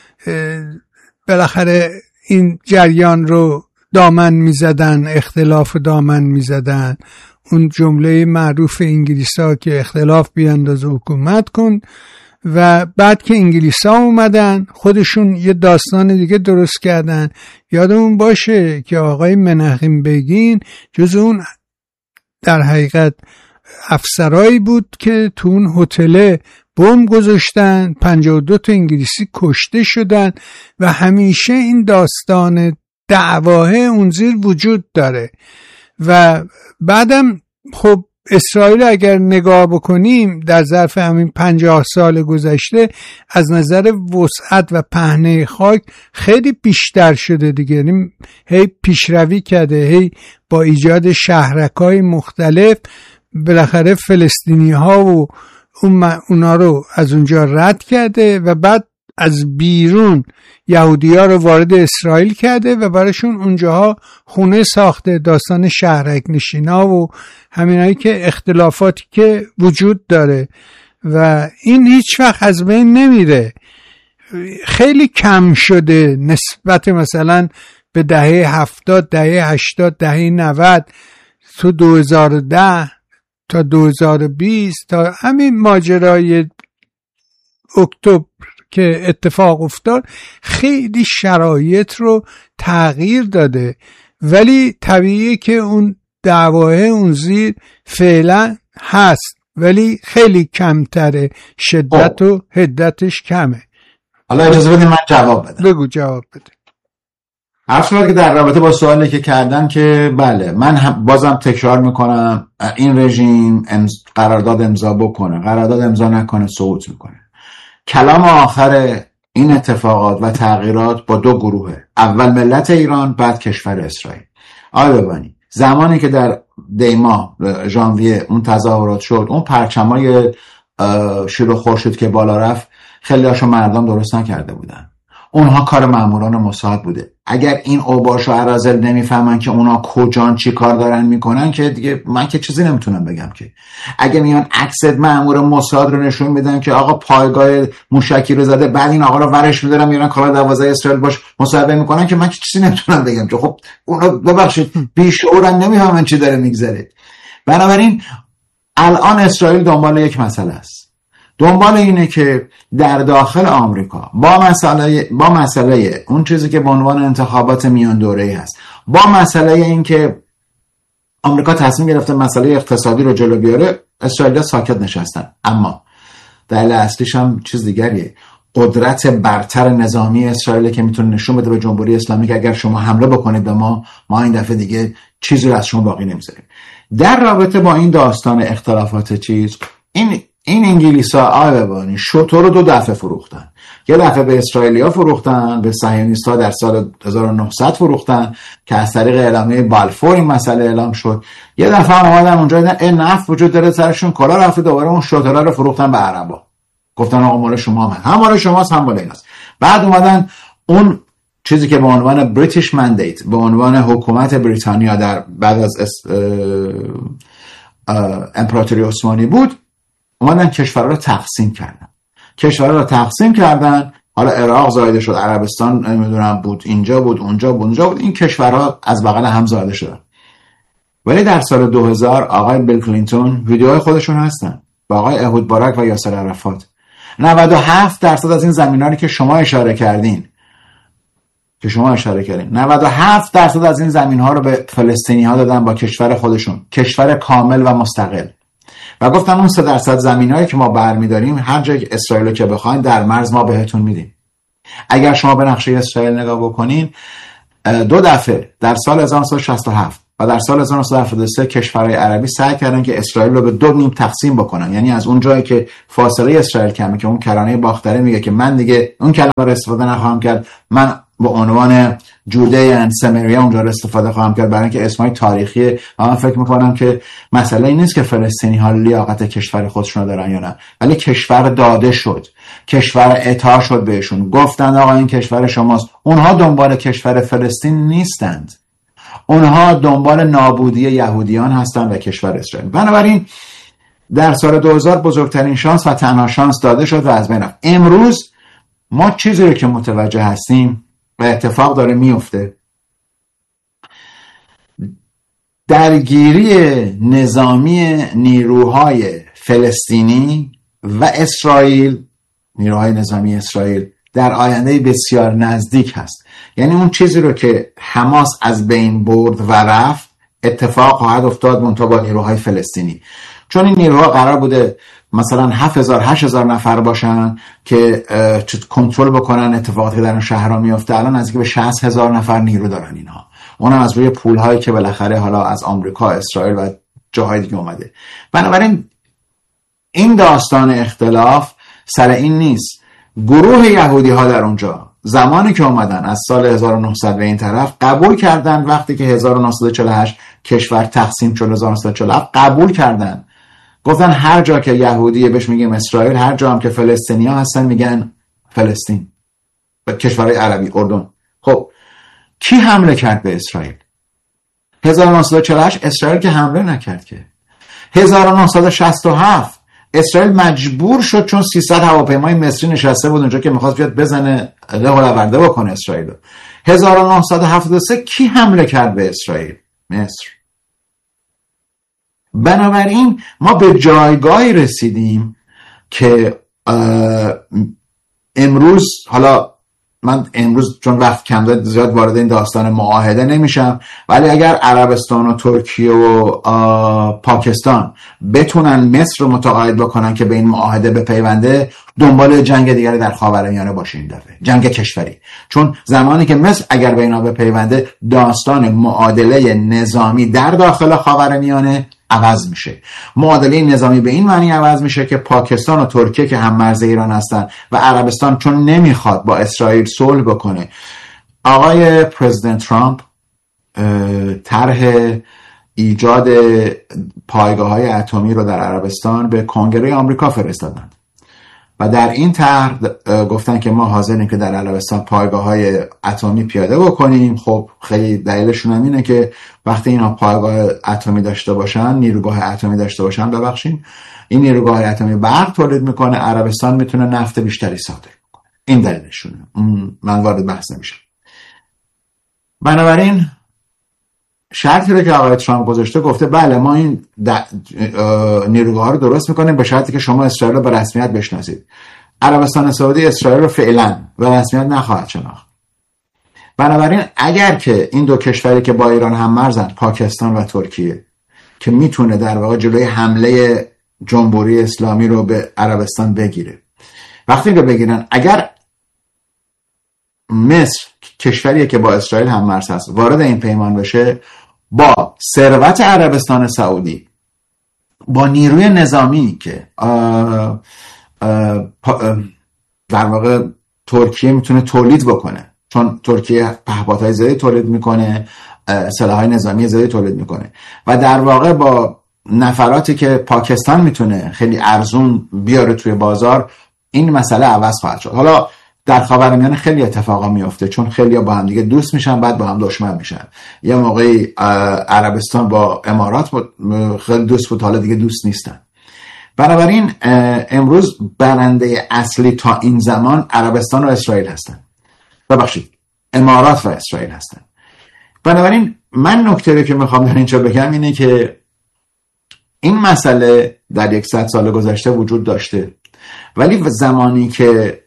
بالاخره این جریان رو دامن میزدن، اختلاف دامن میزدن. اون جمله معروف انگلیسا که اختلاف بیاندازه حکومت کن. و بعد که انگلیسا اومدن خودشون یه داستان دیگه درست کردن. یادمون باشه که آقای مناخیم بگین جز اون در حقیقت افسرایی بود که تو اون هتل بمب گذاشتن، 52 تا انگلیسی کشته شدن و همیشه این داستان دعواه اون زیر وجود داره. و بعدم خب اسرائیل اگر نگاه بکنیم در ظرف همین 50 سال گذشته از نظر وسعت و پهنه خاک خیلی بیشتر شده دیگه. هی پیشروی کرده، هی با ایجاد شهرک‌های مختلف بالاخره فلسطینی ها و اونا رو از اونجا رد کرده و بعد از بیرون یهودی ها رو وارد اسرائیل کرده و براشون اونجاها خونه ساخته. داستان شهرک نشینا و همینایی که اختلافاتی که وجود داره و این هیچ وقت از بین نمیره. خیلی کم شده نسبت مثلا به دهه 70، دهه 80، دهه 90 تو 2010 تا 2020 تا همین ماجرای اکتبر که اتفاق افتاد خیلی شرایط رو تغییر داده. ولی طبیعیه که اون دعواه اون زیر فعلا هست ولی خیلی کمتره، شدت و حدتش کمه. حالا اجازه بدید من جواب بدم. بگو جواب بده. افراد که در رابطه با سوالی که کردن که بله، من بازم تکرار میکنم این رژیم قرارداد امضا بکنه، قرارداد امضا نکنه، سقوط میکنه. کلام آخر این اتفاقات و تغییرات با دو گروهه، اول ملت ایران، بعد کشور اسرائیل. آقای ببانی زمانی که در دیما ژانویه اون تظاهرات شد، اون پرچمای شیر و خورشید که بالا رفت، خیلی هاشو مردم درست نکرده بودن. اونها کار ماموران موساد بوده. اگر این اوباش و اراذل نمیفهمن که اونا کجان چی کار دارن میکنن که دیگه من که چیزی نمیتونم بگم. که اگه میان عکس مامور موساد رو نشون میدن که آقا پایگاه موشکی رو زده، بعد این آقا رو ورش میدارن میرن کالا 12 اسرائیل باش مصاحبه میکنن، که من که چیزی نمیتونم بگم. که خب اونا ببخشید بیشعورن، نمیفهمن چی داره میگذره. بنابراین الان اسرائیل دنبال یک مسئله است. دنبال اینه که در داخل آمریکا با مسئله اون چیزی که به عنوان انتخابات میان دوره‌ای هست، با مسئله این که آمریکا تصمیم گرفته مسئله اقتصادی رو جلو بیاره، اسرائیل ساکت نشستن. اما دلیل اصلیش هم چیز دیگریه. قدرت برتر نظامی اسرائیل که میتونه نشون بده به جمهوری اسلامی که اگر شما حمله بکنید به ما این دفعه دیگه چیزی رو از شما باقی نمیذاریم. در رابطه با این داستان اختلافات چیز، این انگلیسا آقای ببانی شتر رو 2 دفعه فروختن. یه دفعه به اسرائیلیا فروختن، به صهیونیست‌ها در سال 1900 فروختن که از طریق اعلامیه بالفور این مسئله اعلام شد. یه دفعه هم اومدن اونجا دیدن نفت وجود داره، سرشون کلا رفته، دوباره اون شترها رو فروختن به عربا، گفتن آقا مال شما هم مال شماست هم مال ایناست. بعد اومدن اون چیزی که به عنوان بریتیش مندیت، به عنوان حکومت بریتانیا در بعد از امپراتوری عثمانی بود، اومدن کشورها رو تقسیم کردن. حالا عراق زایده شد، عربستان نمیدونم بود، اینجا بود، اونجا بود. این کشورها از بغل هم زایده شدن. ولی در سال 2000 آقای بیل کلینتون، ویدیوهای خودشون هستن با آقای احود بارک و یاسر عرفات، 97% از این زمیناری که شما اشاره کردین 97% از این زمین ها رو به فلسطینی ها دادن با کشور خودشون، کشور کامل و مستقل، و گفتن اون 3% زمین هایی که ما برمیداریم هر جایی که اسرائیل که بخواین در مرز ما بهتون میدیم. اگر شما به نقشه اسرائیل نگاه بکنین، 2 دفعه در سال 1967 و در سال 1973 کشورهای عربی سعی کردن که اسرائیل رو به 2 نیم تقسیم بکنن. یعنی از اون جایی که فاصله اسرائیل کمه، که اون کرانه باختره میگه که من دیگه اون کلمه رو استفاده نخواهم کرد، من به عنوان جودیه اند سمریا اونجا رو استفاده خواهم کرد، برای اینکه اسمای تاریخیه. من فکر میکنم که مسئله این نیست که فلسطینی ها لیاقت کشور خودشون رو دارن یا نه، ولی کشور داده شد، کشور اعطا شد بهشون، گفتن آقا این کشور شماست. اونها دنبال کشور فلسطین نیستند، اونها دنبال نابودی یهودیان هستند و کشور اسرائیل. بنابراین در سال 2000 بزرگترین شانس و تنها شانس داده شد و از بین رفت. امروز ما چیزی رو که متوجه هستیم و اتفاق داره میفته، درگیری نظامی نیروهای فلسطینی و اسرائیل، نیروهای نظامی اسرائیل در آینده بسیار نزدیک هست. یعنی اون چیزی رو که حماس از بین برد و رفت، اتفاق خواهد افتاد منتها با نیروهای فلسطینی. چون این نیروها قرار بوده مثلا 7,000-8,000 نفر باشن که کنترل بکنن اتفاقاتی که در اون شهرها میفته. الان نزدیک به 60,000 نفر نیرو دارن اینها، اونم از روی پولهایی که بالاخره حالا از آمریکا، اسرائیل و جاهای دیگه اومده. بنابراین این داستان اختلاف سر این نیست. گروه یهودی ها در اونجا زمانی که اومدن از سال 1900 به این طرف قبول کردن، وقتی که 1948 کشور تقسیم شد 1947 قبول کردن، گفتن هر جا که یهودیه بهش میگیم اسرائیل، هر جا هم که فلسطینی ها هستن میگن فلسطین و کشورهای عربی، اردن. خب کی حمله کرد به اسرائیل؟ 1948 اسرائیل که حمله نکرد که. 1967 اسرائیل مجبور شد چون 300 هواپیمای مصری نشسته بود اونجا که میخواست بیاد بزنه له و لورده بکنه اسرائیل. 1973 کی حمله کرد به اسرائیل؟ مصر. بنابراین ما به جایگاهی رسیدیم که امروز، حالا من امروز چون وقت کم داد زیاد وارد این داستان معاهده نمیشم، ولی اگر عربستان و ترکیه و پاکستان بتونن مصر رو متقاعد بکنن که به این معاهده بپیونده، دنبال جنگ دیگری در خاورمیانه باشه، این دفعه جنگ کشوری. چون زمانی که مصر اگر به اینا بپیونده، داستان معادله نظامی در داخل خاورمیانه عوض میشه. معادله نظامی به این معنی عوض میشه که پاکستان و ترکیه که هم مرز ایران هستن و عربستان چون نمیخواد با اسرائیل صلح بکنه، آقای پرزیدنت ترامپ طرح ایجاد پایگاه‌های اتمی رو در عربستان به کنگره آمریکا فرستادن و در این طرح گفتن که ما حاضریم که در عربستان پایگاه‌های اتمی پیاده بکنیم. خب خیلی دلیلشون هم اینه که وقتی اینا پایگاه اتمی داشته باشن، نیروگاه اتمی داشته باشن، ببخشید، این نیروگاه اتمی برق تولید میکنه، عربستان میتونه نفت بیشتری صادر کنه. این دلیلشونه، من وارد بحث نمیشم. بنابراین شرطی رو که آقای ترامپ گذاشته، گفته بله ما این نیروگاه رو درست میکنیم به شرطی که شما اسرائیل رو به رسمیت بشناسید. عربستان سعودی اسرائیل رو فعلا به رسمیت نخواهد شناخت. بنابراین اگر که این دو کشوری که با ایران هم مرزن، پاکستان و ترکیه، که میتونه در واقع جلوی حمله جمهوری اسلامی رو به عربستان بگیره، وقتی رو بگیرن، اگر مصر کشوریه که با اسرائیل هم مرز هست وارد این پیمان بشه، با ثروت عربستان سعودی، با نیروی نظامی که در واقع ترکیه میتونه تولید بکنه، چون ترکیه پهپادهای زیادی تولید میکنه، سلاح‌های نظامی زیادی تولید میکنه و در واقع با نفراتی که پاکستان میتونه خیلی ارزون بیاره توی بازار، این مسئله عوض خواهد شد. حالا در خاورمیانه خیلی اتفاقا میفته، چون خیلی با هم دیگه دوست میشن بعد با هم دشمن میشن. یه موقعی عربستان با امارات خیلی دوست بود، حالا دیگه دوست نیستن. بنابراین امروز برنده اصلی تا این زمان عربستان و اسرائیل هستن، ببخشید امارات و اسرائیل هستن. بنابراین من نکته‌ای که میخوام در اینجا بگم اینه که این مسئله در 100 سال گذشته وجود داشته، ولی زمانی که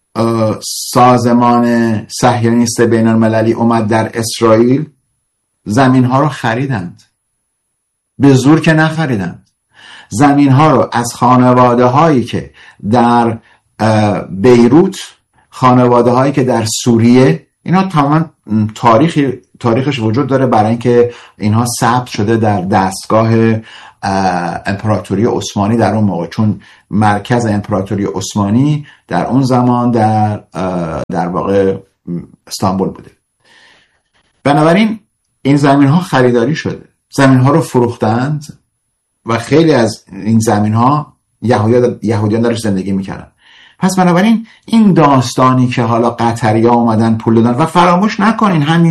سازمان صهیونیست بین المللی اومد در اسرائیل، زمین ها رو خریدند، به زور که نخریدند. زمین ها رو از خانواده هایی که در بیروت، خانواده هایی که در سوریه، اینا تماما تاریخش وجود داره، برای اینکه اینها ثبت شده در دستگاه امپراتوری عثمانی در اون موقع، چون مرکز امپراتوری عثمانی در اون زمان در واقع استانبول بوده. بنابراین این زمین ها خریداری شده، زمین ها رو فروختند و خیلی از این زمین ها یهودیان درش زندگی میکردن. پس بنابراین این داستانی که حالا قطری ها اومدن پول دادن، و فراموش نکنین همین